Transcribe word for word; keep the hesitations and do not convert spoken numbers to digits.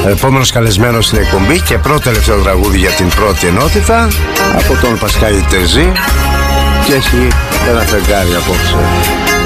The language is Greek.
Επόμενος καλεσμένος στην εκπομπή και πρώτο τελευταίο τραγούδι για την πρώτη ενότητα από τον Πασχάλη Τερζή, και έχει ένα φεγγάρι απόψε.